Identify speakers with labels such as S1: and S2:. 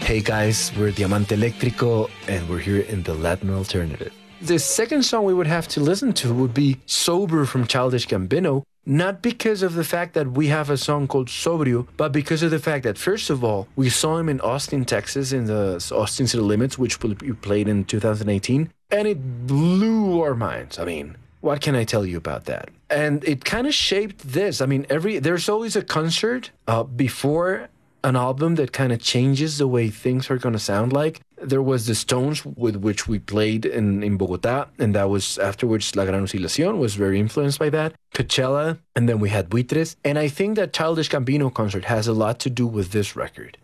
S1: Hey guys, we're Diamante Eléctrico and we're here in the Latin Alternative. The second song we would have to listen to would be Sober from Childish Gambino, not because of the fact that we have a song called Sobrio, but because of the fact that, first of all, we saw him in Austin, Texas, in the Austin City Limits, which we played in 2018, and it blew our minds. I mean, what can I tell you about that? And it kind of shaped this. I mean, there's always a concert before an album that kind of changes the way things are going to sound like. There was the Stones, with which we played in Bogota, and that was afterwards La Gran Oscilación was very influenced by that. Coachella, and then we had Buitres. And I think that Childish Gambino concert has a lot to do with this record.